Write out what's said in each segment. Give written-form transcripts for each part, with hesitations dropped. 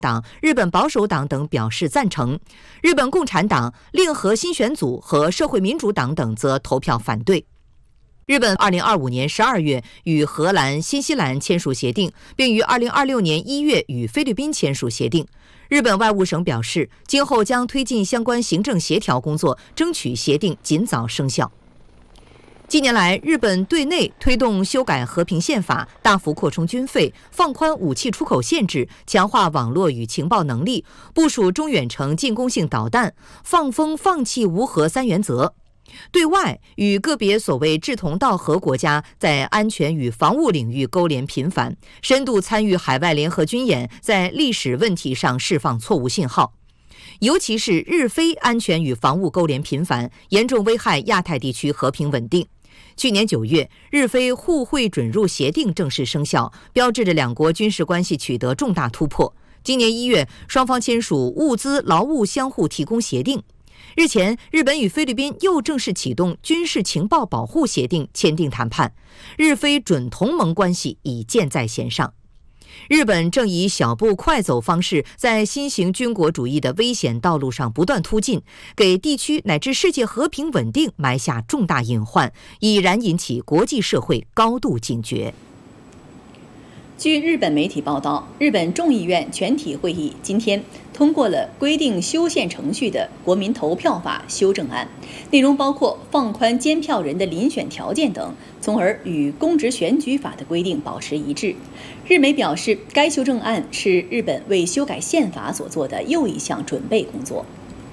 党、日本保守党等表示赞成，日本共产党、令和新选组和社会民主党等则投票反对。日本2025年12月与荷兰、新西兰签署协定，并于2026年1月与菲律宾签署协定。日本外务省表示，今后将推进相关行政协调工作，争取协定尽早生效。近年来，日本对内推动修改和平宪法，大幅扩充军费，放宽武器出口限制，强化网络与情报能力，部署中远程进攻性导弹，放风放弃无核三原则。对外与个别所谓志同道合国家在安全与防务领域勾连频繁，深度参与海外联合军演，在历史问题上释放错误信号。尤其是日菲安全与防务勾连频繁，严重危害亚太地区和平稳定。去年9月，日菲互惠准入协定正式生效，标志着两国军事关系取得重大突破。今年1月，双方签署物资劳务相互提供协定。日前，日本与菲律宾又正式启动军事情报保护协定签订谈判，日菲准同盟关系已箭在弦上。日本正以小步快走方式，在新型军国主义的危险道路上不断突进，给地区乃至世界和平稳定埋下重大隐患，已然引起国际社会高度警觉。 据日本媒体报道，日本众议院全体会议今天通过了规定修宪程序的国民投票法修正案，内容包括放宽监票人的遴选条件等，从而与公职选举法的规定保持一致。日媒表示，该修正案是日本为修改宪法所做的又一项准备工作。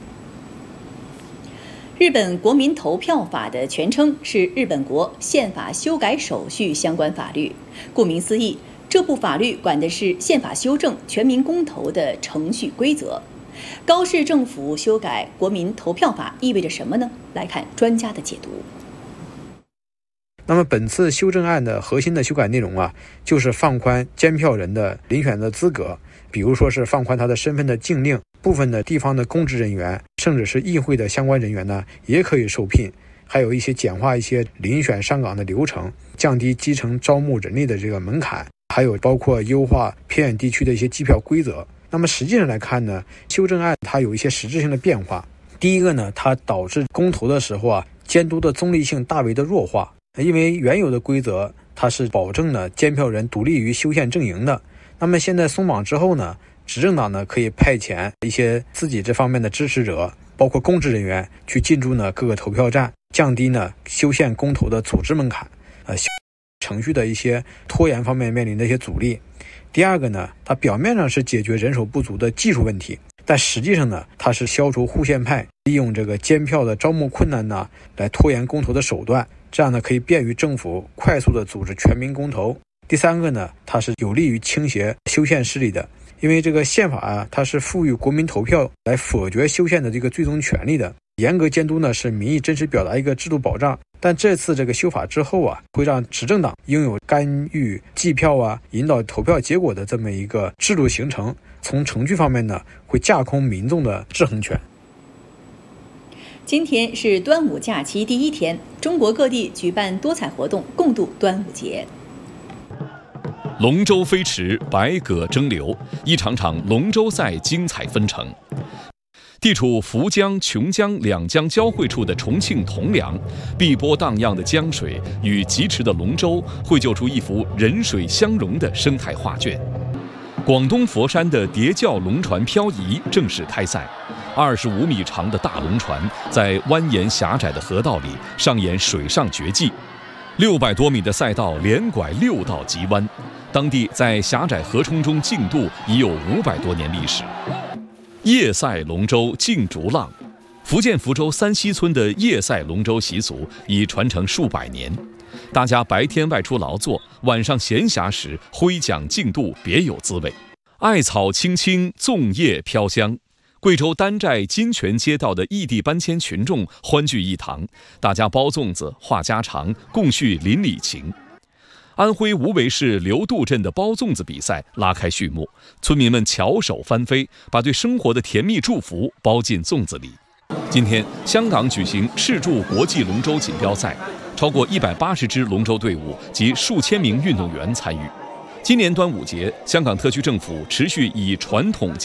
日本国民投票法的全称是日本国宪法修改手续相关法律，顾名思义，这部法律管的是宪法修正、全民公投的程序规则。高市政府修改国民投票法意味着什么呢？来看专家的解读。 那么本次修正案的核心的修改内容就是放宽监票人的遴选的资格，比如说是放宽他的身份的禁令，部分的地方的公职人员，甚至是议会的相关人员呢，也可以受聘。还有一些简化一些遴选上岗的流程，降低基层招募人力的这个门槛，还有包括优化偏远地区的一些计票规则。那么实际上来看呢，修正案它有一些实质性的变化。第一个呢，它导致公投的时候监督的中立性大为的弱化，因为原有的规则它是保证了监票人独立于修宪阵营的。那么现在松绑之后呢，执政党呢可以派遣一些自己这方面的支持者，包括公职人员去进驻各个投票站，降低修宪公投的组织门槛，程序的一些拖延方面面临的一些阻力。第二个呢，它表面上是解决人手不足的技术问题，但实际上呢，它是消除护宪派利用这个监票的招募困难来拖延公投的手段，这样呢可以便于政府快速的组织全民公投。第三个呢，它是有利于倾斜修宪势力的，因为这个宪法它是赋予国民投票来否决修宪的这个最终权利的。严格监督呢是民意真实表达一个制度保障，但这次这个修法之后会让执政党拥有干预计票引导投票结果的这么一个制度形成，从程序方面呢会架空民众的制衡权。 今天是端午假期第一天，中国各地举办多彩活动，共度端午节。 龙舟飞驰，百舸争流，一场场龙舟赛精彩纷呈。地处涪江、琼江两江交汇处的重庆铜梁，碧波荡漾的江水与疾驰的龙舟，绘就出一幅人水相融的生态画卷。广东佛山的叠教龙船漂移正式开赛，25米长的大龙船在蜿蜒狭窄的河道里上演水上绝技，600多米的赛道连拐6道急弯，当地在狭窄河冲中竞渡已有500多年历史。夜赛龙舟竞逐浪，福建福州三溪村的夜赛龙舟习俗已传承数百年。大家白天外出劳作，晚上闲暇时挥桨竞渡，别有滋味。艾草青青，粽叶飘香。贵州丹寨金泉街道的异地搬迁群众欢聚一堂，大家包粽子、话家常，共叙邻里情。安徽无为市刘渡镇的包粽子比赛拉开序幕，村民们巧手翻飞，把对生活的甜蜜祝福包进粽子里。今天，香港举行世铸国际龙舟锦标赛，超过180支龙舟队伍及数千名运动员参与。今年端午节，香港特区政府持续以传统